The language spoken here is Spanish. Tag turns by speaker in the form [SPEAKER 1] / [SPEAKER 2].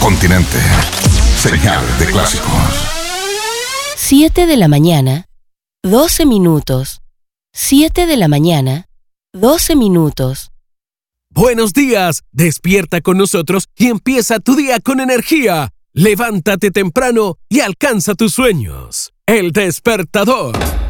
[SPEAKER 1] Continente. Señal de clásicos.
[SPEAKER 2] 7 de la mañana, 12 minutos. 7 de la mañana, 12 minutos.
[SPEAKER 3] Buenos días, despierta con nosotros y empieza tu día con energía. Levántate temprano y alcanza tus sueños. El Despertador.